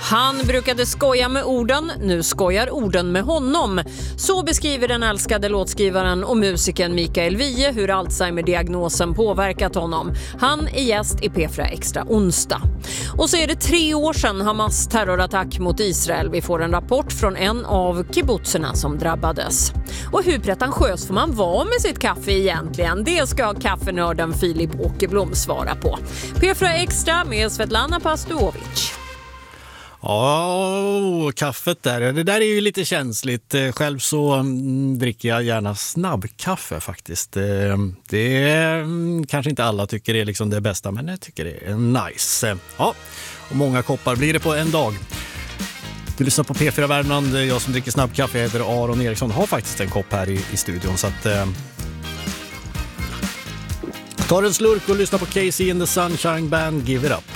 Han brukade skoja med orden, nu skojar orden med honom. Så beskriver den älskade låtskrivaren och musikern Mikael Wiehe hur Alzheimer-diagnosen påverkat honom. Han är gäst i P4 Extra onsdag. Och så är det 3 år sedan Hamas terrorattack mot Israel. Vi får en rapport från en av kibbutzerna som drabbades. Och hur pretentiös får man vara med sitt kaffe egentligen? Det ska kaffenörden Filip Åkerblom svara på. P4 Extra med Svetlana Pastovic. Ja, kaffet där. Det där är ju lite känsligt. Själv så dricker jag gärna snabbkaffe faktiskt. Det är, kanske inte alla tycker det är liksom det bästa, men jag tycker det är nice. Ja, och många koppar blir det på en dag. Du lyssnar på P4 Värmland. Jag som dricker snabbkaffe, jag heter Aron Eriksson. Har faktiskt en kopp här i studion, så att ta en slurk och lyssna på Casey and the Sunshine Band, Give It Up.